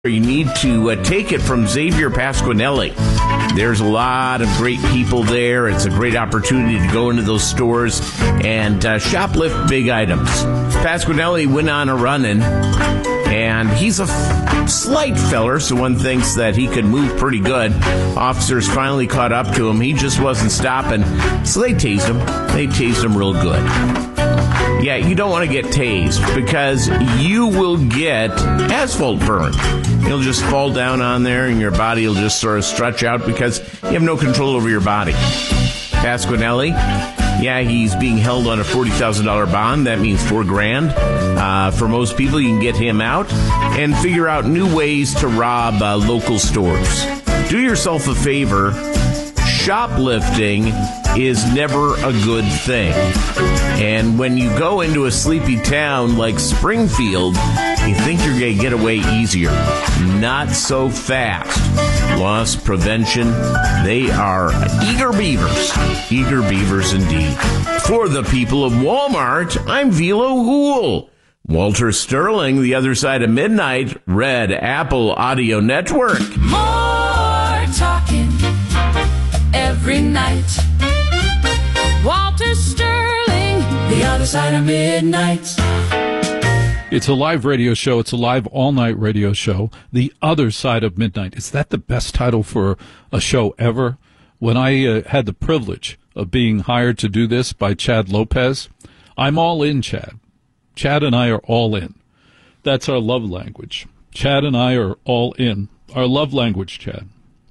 You need to take it from Xavier Pasquinelli. There's a lot of great people there. It's a great opportunity to go into those stores and shoplift big items. Pasquinelli went on a run-in, and he's a slight feller, so one thinks that he could move pretty good. Officers finally caught up to him. He just wasn't stopping, so they tased him. They tased him real good. Yeah, you don't want to get tased because you will get asphalt burn. You'll just fall down on there and your body will just sort of stretch out because you have no control over your body. Pasquinelli, yeah, he's being held on a $40,000 bond. That means $4,000. For most people, you can get him out and figure out new ways to rob local stores. Do yourself a favor. Shoplifting is never a good thing. And when you go into a sleepy town like Springfield, you think you're going to get away easier. Not so fast. Loss prevention, they are eager beavers. Eager beavers indeed. For the people of Walmart, I'm Velo Hool. Walter Sterling, The Other Side of Midnight, Red Apple Audio Network. More talking every night. Walter Sterling, The Other Side of Midnight. It's a live radio show. It's a live all-night radio show. The Other Side of Midnight. Is that the best title for a show ever? When I had the privilege of being hired to do this by Chad Lopez, I'm all in, Chad. Chad and I are all in. That's our love language. Chad and I are all in. Our love language, Chad.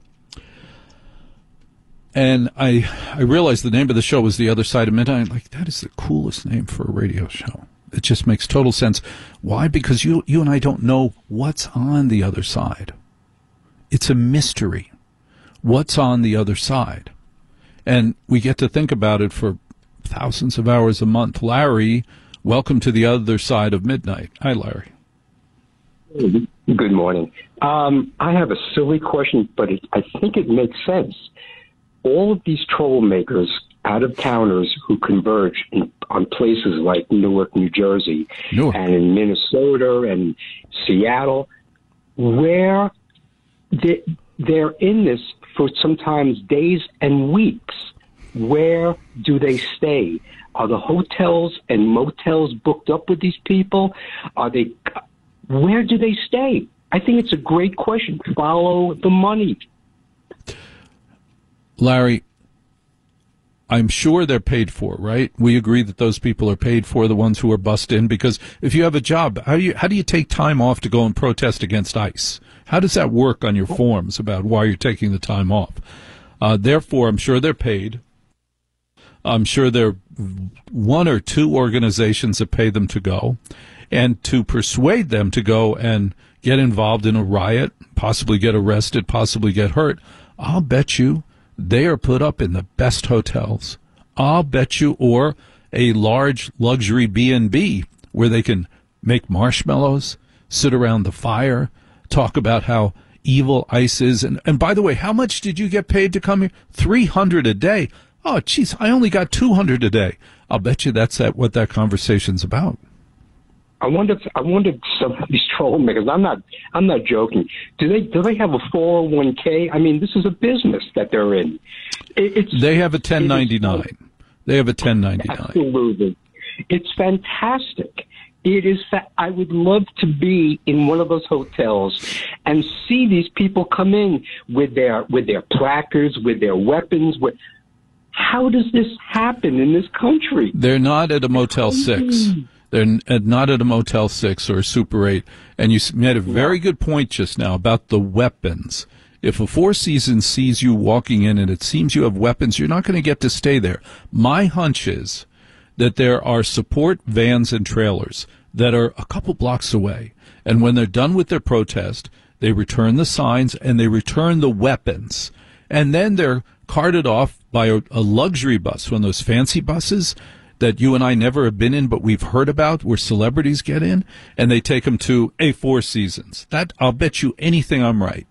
And I realized the name of the show was The Other Side of Midnight. Like, that is the coolest name for a radio show. It just makes total sense. Why? Because you and I don't know what's on the other side. It's a mystery. What's on the other side? And we get to think about it for thousands of hours a month. Larry, welcome to The Other Side of Midnight. Hi, Larry. Good morning. I have a silly question, but I think it makes sense. All of these troublemakers, out-of-towners who converge on places like Newark, New Jersey, and in Minnesota and Seattle, where they're in this for sometimes days and weeks. Where do they stay? Are the hotels and motels booked up with these people? Where do they stay? I think it's a great question. Follow the money. Larry, I'm sure they're paid for, right? We agree that those people are paid for, the ones who are bussed in, because if you have a job, how do you take time off to go and protest against ICE? How does that work on your forms about why you're taking the time off? Therefore, I'm sure they're paid. I'm sure there are one or two organizations that pay them to go, and to persuade them to go and get involved in a riot, possibly get arrested, possibly get hurt. I'll bet you they are put up in the best hotels. I'll bet you, or a large luxury B&B where they can make marshmallows, sit around the fire, talk about how evil ICE is. And by the way, how much did you get paid to come here? $300 a day. Oh, geez, I only got $200 a day. I'll bet you that's what that conversation's about. I wonder if some of these troublemakers, I'm not joking. Do they have a 401k? I mean, this is a business that they're in. They have a 1099. They have a 1099. Absolutely. It's fantastic. It is. I would love to be in one of those hotels and see these people come in with their placards, with their weapons. How does this happen in this country? They're not at a Motel 6. They're not at a Motel 6 or a Super 8. And you made a very good point just now about the weapons. If a Four Seasons sees you walking in and it seems you have weapons, you're not going to get to stay there. My hunch is that there are support vans and trailers that are a couple blocks away. And when they're done with their protest, they return the signs and they return the weapons. And then they're carted off by a luxury bus, one of those fancy buses that you and I never have been in, but we've heard about, where celebrities get in, and they take them to a Four Seasons. That, I'll bet you anything I'm right.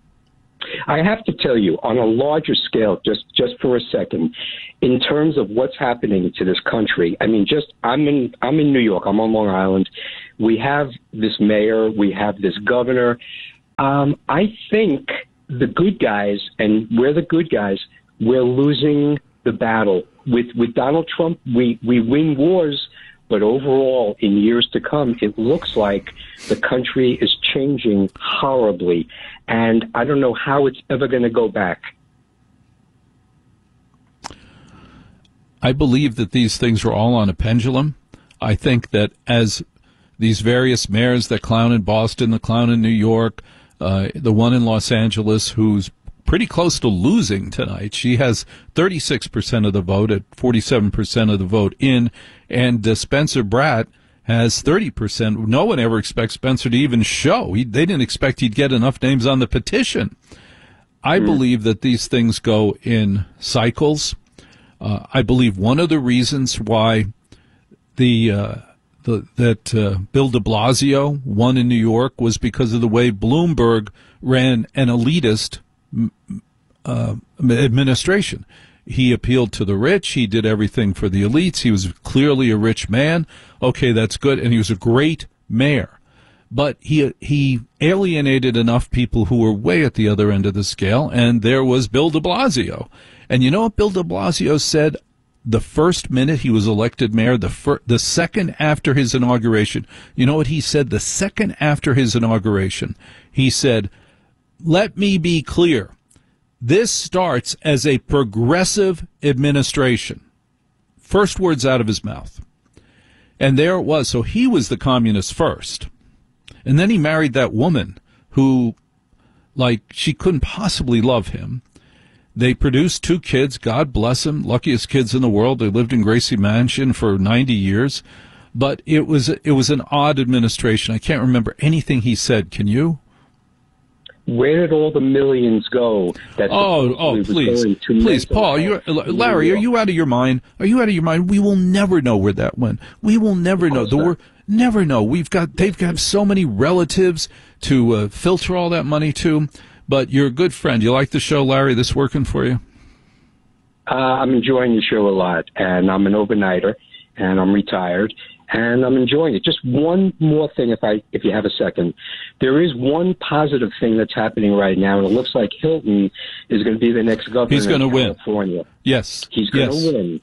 I have to tell you, on a larger scale, just for a second, in terms of what's happening to this country, I mean, I'm in New York. I'm on Long Island. We have this mayor. We have this governor. I think the good guys, and we're the good guys, we're losing the battle. With Donald Trump, we win wars, but overall, in years to come, it looks like the country is changing horribly, and I don't know how it's ever going to go back. I believe that these things are all on a pendulum. I think that as these various mayors, the clown in Boston, the clown in New York, the one in Los Angeles who's pretty close to losing tonight. She has 36% of the vote at 47% of the vote in, and Spencer Bratt has 30%. No one ever expects Spencer to even show. They didn't expect he'd get enough names on the petition. I believe that these things go in cycles. I believe one of the reasons why Bill de Blasio won in New York was because of the way Bloomberg ran an elitist administration. He appealed to the rich. He did everything for the elites. He was clearly a rich man. Okay, that's good. And he was a great mayor. But he alienated enough people who were way at the other end of the scale, and there was Bill de Blasio. And you know what Bill de Blasio said the first minute he was elected mayor, the second after his inauguration? You know what he said the second after his inauguration? He said, "Let me be clear. This starts as a progressive administration." First words out of his mouth. And there it was. So he was the communist first. And then he married that woman who, she couldn't possibly love him. They produced 2 kids, God bless them, luckiest kids in the world. They lived in Gracie Mansion for 90 years. But it was an odd administration. I can't remember anything he said. Can you? Where did all the millions go? Please, Paul, Larry, are you out of your mind? Are you out of your mind? We will never know where that went. We will never know. Never know. They've got so many relatives to filter all that money to. But you're a good friend. You like the show, Larry? This working for you? I'm enjoying the show a lot, and I'm an overnighter, and I'm retired, and I'm enjoying it. Just one more thing, if you have a second. There is one positive thing that's happening right now, and it looks like Hilton is going to be the next governor. He's going to win. California. Yes, he's going to win.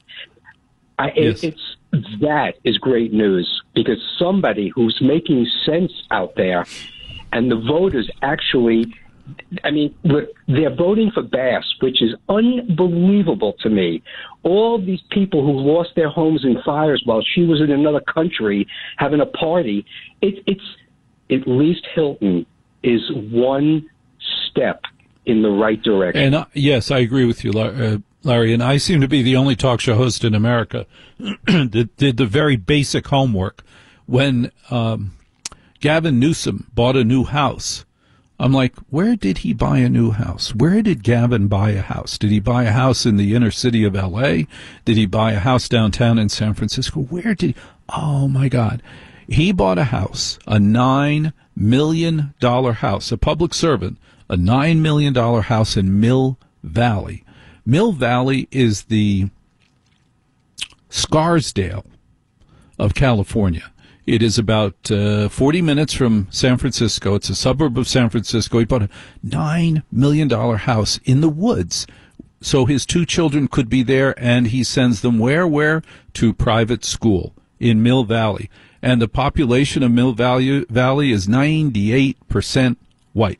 That is great news, because somebody who's making sense out there, and the voters actually. I mean, they're voting for Bass, which is unbelievable to me. All these people who lost their homes in fires while she was in another country having a party, it's at least Hilton is one step in the right direction. And yes, I agree with you, Larry. And I seem to be the only talk show host in America that did the very basic homework. When Gavin Newsom bought a new house, I'm like, where did he buy a new house? Where did Gavin buy a house? Did he buy a house in the inner city of L.A.? Did he buy a house downtown in San Francisco? Where did he? Oh, my God. He bought a house, a $9 million house, a public servant, a $9 million house in Mill Valley. Mill Valley is the Scarsdale of California. It is about 40 minutes from San Francisco. It's a suburb of San Francisco. He bought a $9 million house in the woods so his 2 children could be there, and he sends them where? To private school in Mill Valley. And the population of Mill Valley is 98% white.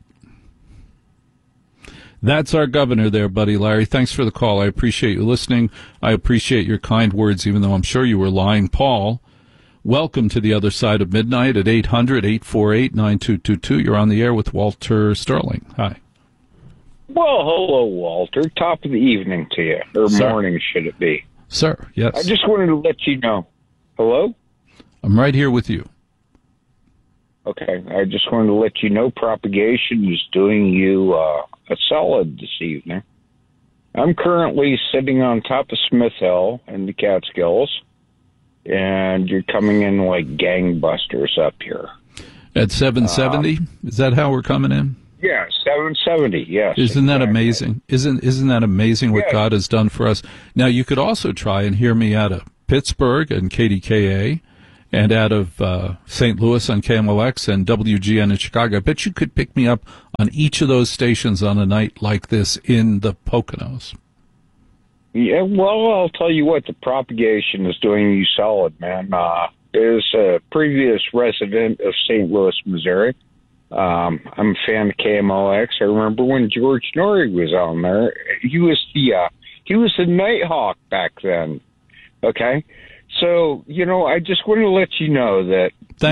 That's our governor there, buddy. Larry, thanks for the call. I appreciate you listening. I appreciate your kind words, even though I'm sure you were lying. Paul, welcome to the other side of midnight at 800-848-9222. You're on the air with Walter Sterling. Hi. Well, hello, Walter. Top of the evening to you, or Sir. Morning, should it be? Sir, yes. I just wanted to let you know. Hello? I'm right here with you. Okay. I just wanted to let you know Propagation is doing you a solid this evening. I'm currently sitting on top of Smith Hill in the Catskills, and you're coming in like gangbusters up here. At 770? Is that how we're coming in? Yeah, 770, yes. Isn't that amazing? Isn't that amazing what God has done for us? Now, you could also try and hear me out of Pittsburgh and KDKA and out of St. Louis on KMOX and WGN in Chicago. I bet you could pick me up on each of those stations on a night like this in the Poconos. Yeah, well, I'll tell you what, the propagation is doing you solid, man. As a previous resident of St. Louis, Missouri, I'm a fan of KMOX. I remember when George Norrie was on there. He was the Nighthawk back then. Okay, so I just want to let you know that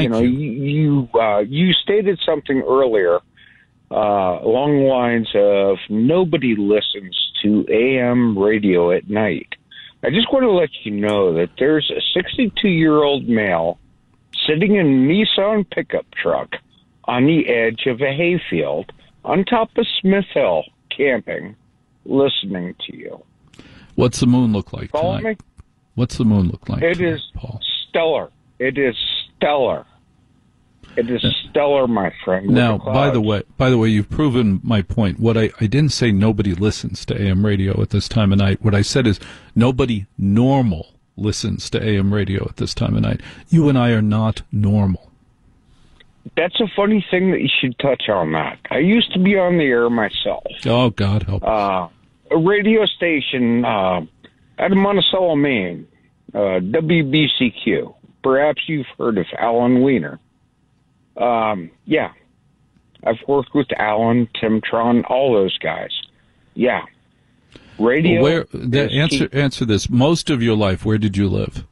you stated something earlier along the lines of nobody listens to AM radio at night. I just want to let you know that there's a 62-year-old male sitting in a Nissan pickup truck on the edge of a hayfield on top of Smith Hill camping, listening to you. What's the moon look like Follow tonight? me? What's the moon look like It tonight, is Paul? stellar. It is stellar. It is stellar, my friend. Now, by the way, you've proven my point. What I didn't say nobody listens to AM radio at this time of night. What I said is nobody normal listens to AM radio at this time of night. You and I are not normal. That's a funny thing that you should touch on that. I used to be on the air myself. Oh, God help us. A radio station out of Monticello, Maine, WBCQ. Perhaps you've heard of Alan Wiener. Yeah. I've worked with Alan, Tim Tron, all those guys. Yeah. Radio. Answer this. Most of your life, where did you live?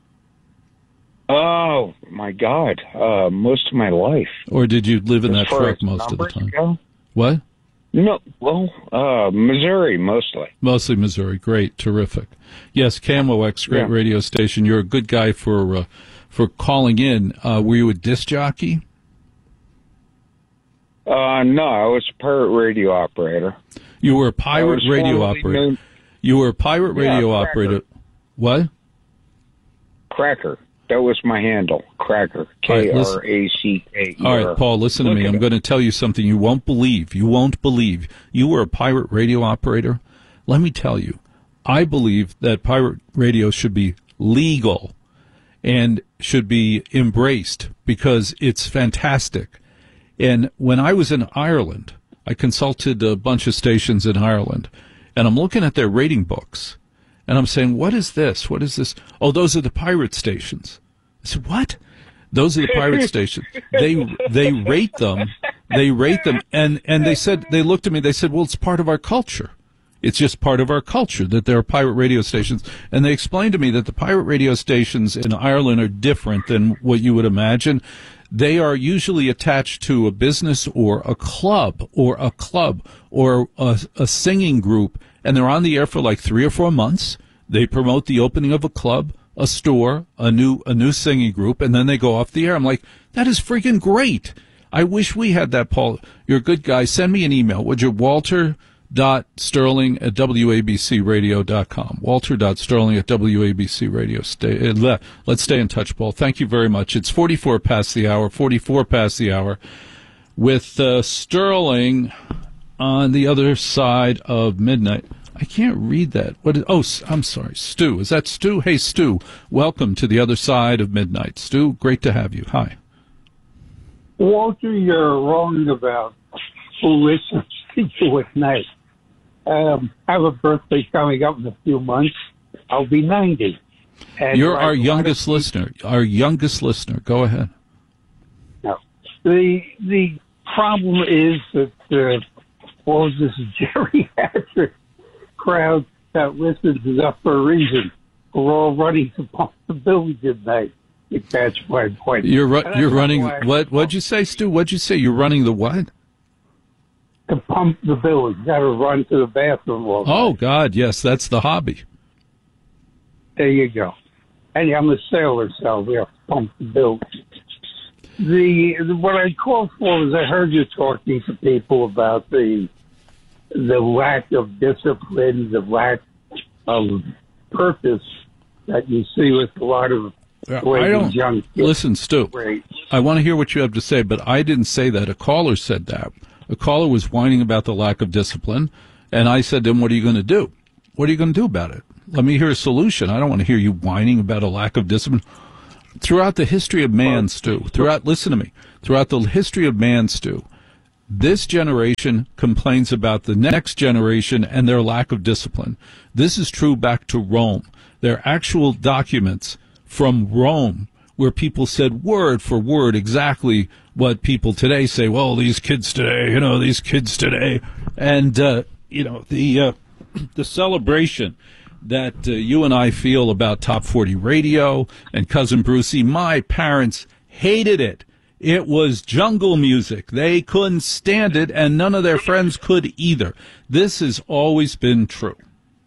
Oh, my God. Most of my life. Or did you live in that truck most of the time? Go? What? No, well, Missouri, mostly. Mostly Missouri. Great. Terrific. Yes, KMOX, great radio station. You're a good guy for calling in. Were you a disc jockey? No, I was a pirate radio operator. You were a pirate radio operator. You were a pirate radio operator. What? Cracker. That was my handle. Cracker. K-R-A-C-K. All right, Paul, listen to me. I'm going to tell you something you won't believe. You won't believe. You were a pirate radio operator. Let me tell you, I believe that pirate radio should be legal and should be embraced because it's fantastic. And when I was in Ireland, I consulted a bunch of stations in Ireland, and I'm looking at their rating books, and I'm saying, what is this? What is this? Oh, those are the pirate stations. I said, what? Those are the pirate stations. They rate them. They rate them. And they said, they looked at me, they said, well, it's part of our culture. It's just part of our culture that there are pirate radio stations. And they explained to me that the pirate radio stations in Ireland are different than what you would imagine. They are usually attached to a business or a club or a singing group, and they're on the air for like 3 or 4 months. They promote the opening of a club, a store, a new singing group, and then they go off the air. I'm like, that is freaking great. I wish we had that, Paul. You're a good guy. Send me an email. Would you? Walter.Sterling@WABCradio.com. Walter.Sterling@WABCradio. Let's stay in touch, Paul. Thank you very much. It's 44 past the hour with Sterling on the other side of midnight. I can't read that. I'm sorry. Stu. Is that Stu? Hey, Stu. Welcome to the other side of midnight. Stu, great to have you. Hi. Walter, you're wrong about who listens to you at night. I have a birthday coming up in a few months. I'll be 90. And you're our youngest listener. Our youngest listener. Go ahead. No. The problem is that this geriatric crowd that listens is up for a reason. We're all running to pump the building tonight. If that's my point. You're running. What'd you say, Stu? What'd you say? You're running the what? To pump the building. Got to run to the bathroom all Oh, God, yes, that's the hobby. There you go. And I'm a sailor, so we have to pump the building. What I called for is I heard you talking to people about the lack of discipline, the lack of purpose that you see with a lot of young kids. Listen, Stu, I want to hear what you have to say, but I didn't say that. A caller said that. A caller was whining about the lack of discipline, and I said to him, what are you going to do? What are you going to do about it? Let me hear a solution. I don't want to hear you whining about a lack of discipline. throughout the history of man, Stu, listen to me, throughout the history of man, Stu, this generation complains about the next generation and their lack of discipline. This is true back to Rome. There are actual documents from Rome where people said word for word exactly what people today say. Well, these kids today. And, the celebration that you and I feel about Top 40 Radio and Cousin Brucey, my parents hated it. It was jungle music. They couldn't stand it, and none of their friends could either. This has always been true.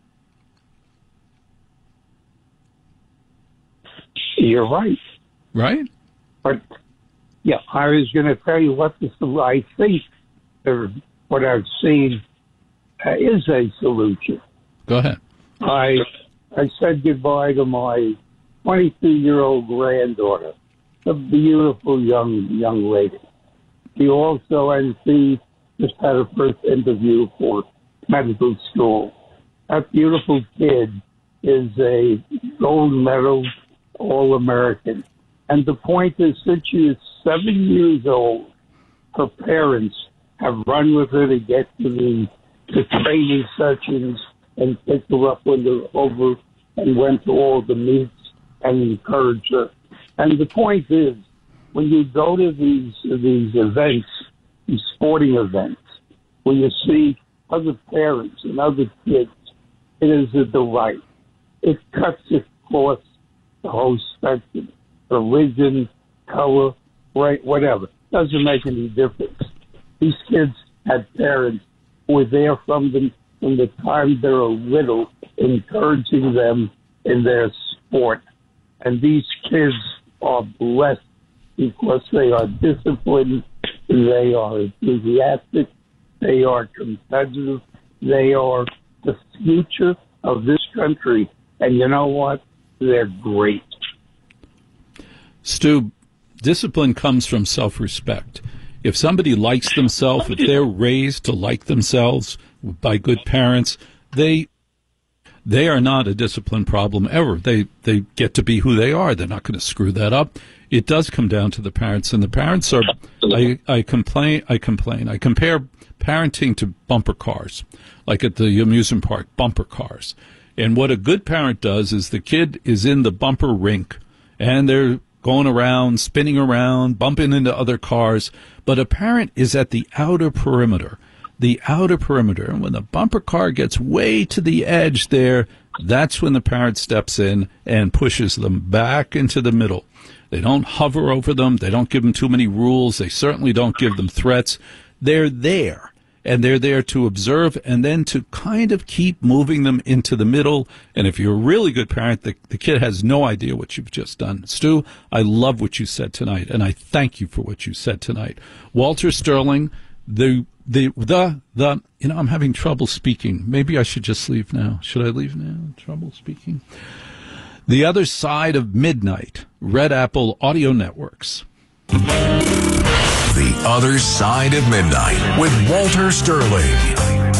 You're right. Right? But, yeah, I was going to tell you what I think what I've seen is a solution. Go ahead. I said goodbye to my 22-year-old granddaughter, a beautiful young lady. She also, and she just had her first interview for medical school. That beautiful kid is a gold medal All-American. And the point is, since she is 7 years old, her parents have run with her to get to the training sessions and picked her up when they're over and went to all the meets and encouraged her. And the point is, when you go to these events, these sporting events, where you see other parents and other kids, it is a delight. It cuts across the whole spectrum, religion, color, right, whatever. Doesn't make any difference. These kids had parents who were there from the time they were little, encouraging them in their sport. And these kids are blessed because they are disciplined, they are enthusiastic, they are competitive, they are the future of this country. And you know what? They're great. Stu, discipline comes from self-respect. If somebody likes themselves, if they're raised to like themselves by good parents, they are not a discipline problem ever. They get to be who they are. They're not going to screw that up. It does come down to the parents, and the parents are. I complain. I compare parenting to bumper cars, like at the amusement park, bumper cars. And what a good parent does is the kid is in the bumper rink, and they're going around, spinning around, bumping into other cars. But a parent is at the outer perimeter. And when the bumper car gets way to the edge there, that's when the parent steps in and pushes them back into the middle. They don't hover over them. They don't give them too many rules. They certainly don't give them threats. They're there, and they're there to observe and then to kind of keep moving them into the middle. And if you're a really good parent, the kid has no idea what you've just done. Stu, I love what you said tonight, and I thank you for what you said tonight. Walter Sterling, I'm having trouble speaking. Maybe I should just leave now. Should I leave now? Trouble speaking. The Other Side of Midnight, Red Apple Audio Networks. The Other Side of Midnight with Walter Sterling.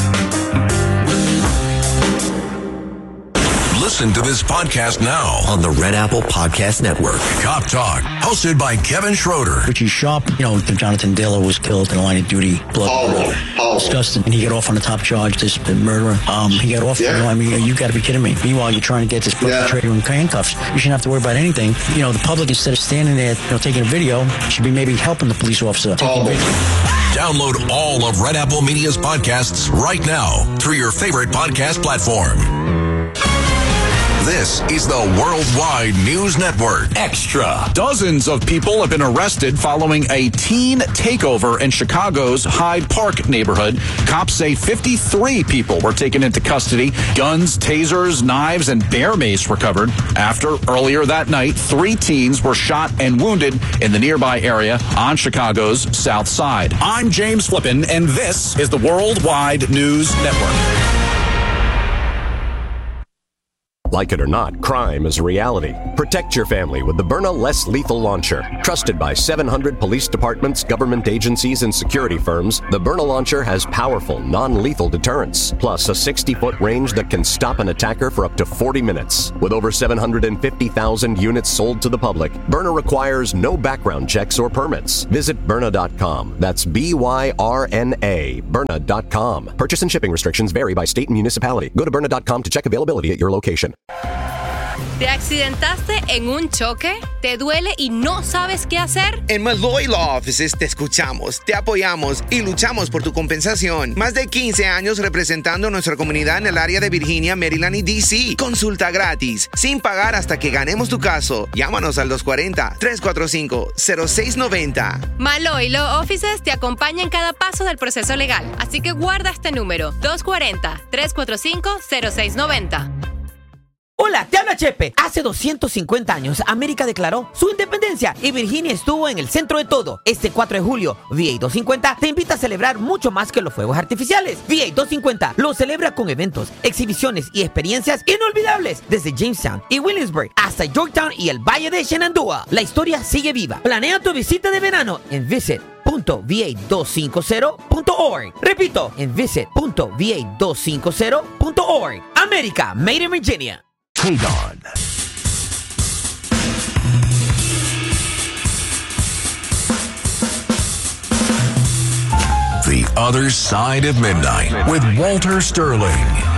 Listen to this podcast now on the Red Apple Podcast Network. Cop Talk, hosted by Kevin Schroeder. Richie Sharp, Jonathan Diller was killed in the line of duty. Blood. Disgusting. And he got off on the top charge, this murderer. He got off. Yeah. You got to be kidding me. Meanwhile, you're trying to get this perpetrator in handcuffs. You shouldn't have to worry about anything. The public, instead of standing there, taking a video, should be maybe helping the police officer. Download all of Red Apple Media's podcasts right now through your favorite podcast platform. This is the Worldwide News Network Extra. Dozens of people have been arrested following a teen takeover in Chicago's Hyde Park neighborhood. Cops say 53 people were taken into custody. Guns, tasers, knives, and bear mace recovered after earlier that night 3 teens were shot and wounded in the nearby area on Chicago's South Side. I'm James Flippin, and this is the Worldwide News Network. Like it or not, crime is a reality. Protect your family with the Byrna Less Lethal Launcher. Trusted by 700 police departments, government agencies, and security firms, the Byrna Launcher has powerful, non-lethal deterrence, plus a 60-foot range that can stop an attacker for up to 40 minutes. With over 750,000 units sold to the public, Byrna requires no background checks or permits. Visit Byrna.com. That's B-Y-R-N-A, Byrna.com. Purchase and shipping restrictions vary by state and municipality. Go to Byrna.com to check availability at your location. ¿Te accidentaste en un choque? ¿Te duele y no sabes qué hacer? En Malloy Law Offices te escuchamos, te apoyamos y luchamos por tu compensación. Más de 15 años representando a nuestra comunidad en el área de Virginia, Maryland y D.C. Consulta gratis, sin pagar hasta que ganemos tu caso. Llámanos al 240-345-0690. Malloy Law Offices te acompaña en cada paso del proceso legal. Así que guarda este número, 240-345-0690. Hola, te habla Chepe. Hace 250 años, América declaró su independencia y Virginia estuvo en el centro de todo. Este 4 de julio, VA 250 te invita a celebrar mucho más que los fuegos artificiales. VA 250 lo celebra con eventos, exhibiciones y experiencias inolvidables desde Jamestown y Williamsburg hasta Yorktown y el Valle de Shenandoah. La historia sigue viva. Planea tu visita de verano en visit.va250.org. Repito, en visit.va250.org. América, Made in Virginia. KDON. The Other Side of Midnight with Walter Sterling.